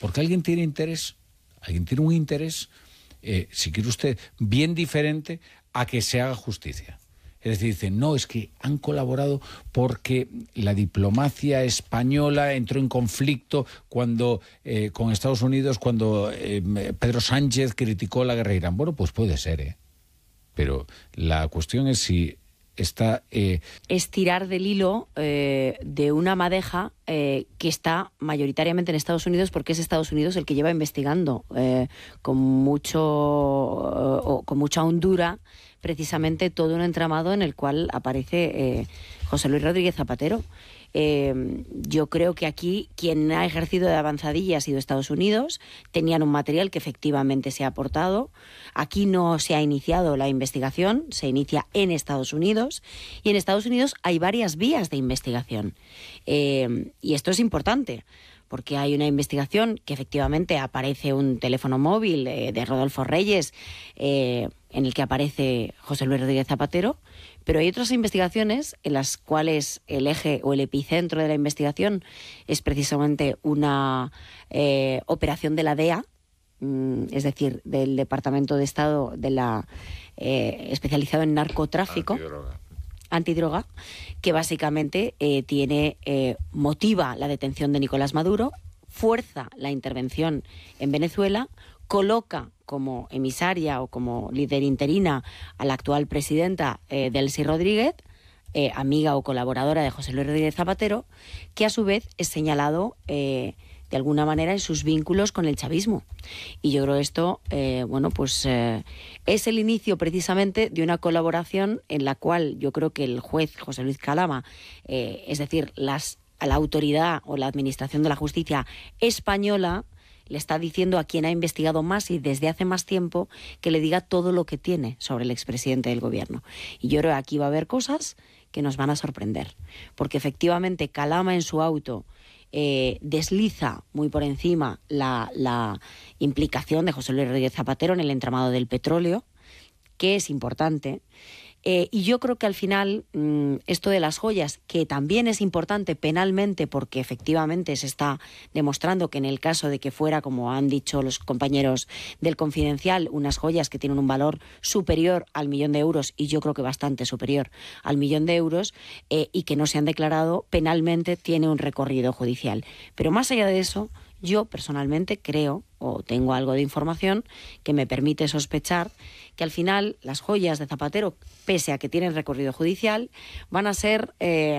porque alguien tiene interés, alguien tiene un interés, si quiere usted, bien diferente a que se haga justicia. Es decir, dicen, no, es que han colaborado porque la diplomacia española entró en conflicto cuando con Estados Unidos, cuando Pedro Sánchez criticó la guerra de Irán. Bueno, pues puede ser, pero la cuestión es si está... Es tirar del hilo de una madeja que está mayoritariamente en Estados Unidos, porque es Estados Unidos el que lleva investigando con mucha hondura precisamente todo un entramado en el cual aparece José Luis Rodríguez Zapatero. Yo creo que aquí quien ha ejercido de avanzadilla ha sido Estados Unidos. Tenían un material que efectivamente se ha aportado. Aquí no se ha iniciado la investigación, se inicia en Estados Unidos, y en Estados Unidos hay varias vías de investigación. Y esto es importante, porque hay una investigación que efectivamente aparece un teléfono móvil de Rodolfo Reyes, en el que aparece José Luis Rodríguez Zapatero, pero hay otras investigaciones en las cuales el eje o el epicentro de la investigación es precisamente una operación de la DEA, es decir, del Departamento de Estado de la especializado en narcotráfico, antidroga, que básicamente motiva la detención de Nicolás Maduro, fuerza la intervención en Venezuela, coloca como emisaria o como líder interina a la actual presidenta Delcy Rodríguez, amiga o colaboradora de José Luis Rodríguez Zapatero, que a su vez es señalado de alguna manera en sus vínculos con el chavismo. Y yo creo esto, es el inicio precisamente de una colaboración en la cual yo creo que el juez José Luis Calama, es decir, la autoridad o la administración de la justicia española, le está diciendo a quien ha investigado más y desde hace más tiempo que le diga todo lo que tiene sobre el expresidente del gobierno. Y yo creo que aquí va a haber cosas que nos van a sorprender, porque efectivamente Calama en su auto desliza muy por encima la implicación de José Luis Rodríguez Zapatero en el entramado del petróleo, que es importante. Y yo creo que al final esto de las joyas, que también es importante penalmente, porque efectivamente se está demostrando que en el caso de que fuera, como han dicho los compañeros del Confidencial, unas joyas que tienen un valor superior al 1.000.000 de euros, y yo creo que bastante superior al 1.000.000 de euros, y que no se han declarado, penalmente tiene un recorrido judicial. Pero más allá de eso, yo personalmente creo, o tengo algo de información que me permite sospechar, que al final las joyas de Zapatero, pese a que tienen recorrido judicial, van a ser,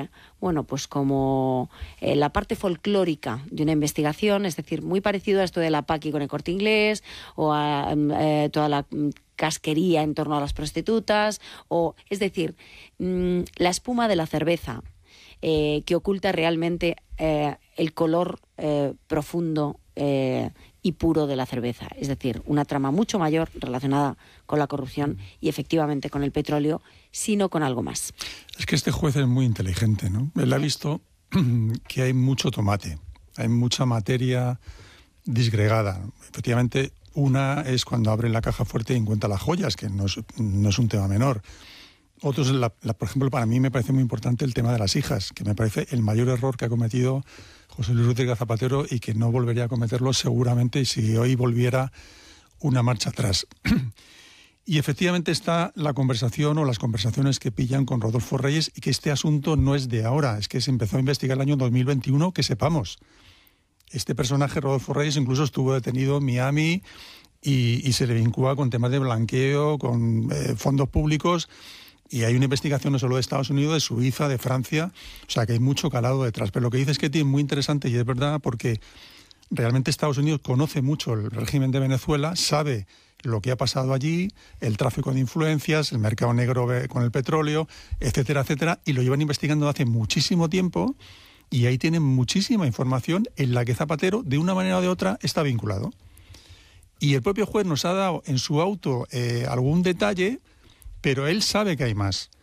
como la parte folclórica de una investigación, es decir, muy parecido a esto de la Paqui con el Corte Inglés, o a toda la casquería en torno a las prostitutas, es decir, la espuma de la cerveza, que oculta realmente el color profundo y puro de la cerveza. Es decir, una trama mucho mayor relacionada con la corrupción y efectivamente con el petróleo, sino con algo más. Es que este juez es muy inteligente, ¿no? Él ha visto que hay mucho tomate, hay mucha materia disgregada. Efectivamente, una es cuando abre la caja fuerte y encuentra las joyas, que no es un tema menor. Otro es, por ejemplo, para mí me parece muy importante el tema de las hijas, que me parece el mayor error que ha cometido José Luis Rodríguez Zapatero y que no volvería a cometerlo seguramente si hoy volviera una marcha atrás. Y efectivamente está la conversación o las conversaciones que pillan con Rodolfo Reyes, y que este asunto no es de ahora, es que se empezó a investigar el año 2021, que sepamos. Este personaje, Rodolfo Reyes, incluso estuvo detenido en Miami y se le vincula con temas de blanqueo, con fondos públicos. Y hay una investigación no solo de Estados Unidos, de Suiza, de Francia, o sea que hay mucho calado detrás. Pero lo que dices, Ketty, es muy interesante y es verdad, porque realmente Estados Unidos conoce mucho el régimen de Venezuela, sabe lo que ha pasado allí, el tráfico de influencias, el mercado negro con el petróleo, etcétera, etcétera, y lo llevan investigando hace muchísimo tiempo, y ahí tienen muchísima información en la que Zapatero, de una manera o de otra, está vinculado. Y el propio juez nos ha dado en su auto algún detalle, pero él sabe que hay más.